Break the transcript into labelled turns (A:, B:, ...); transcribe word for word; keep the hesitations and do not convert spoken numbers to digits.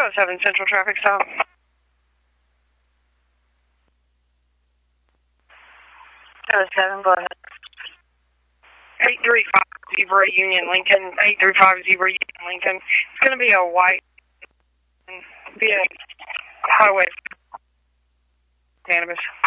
A: oh seven Central Traffic Stop.
B: oh seven, go ahead.
A: eight three five Zebra Union Lincoln. eight three five Zebra Union Lincoln. It's going to be a white, be a highway cannabis.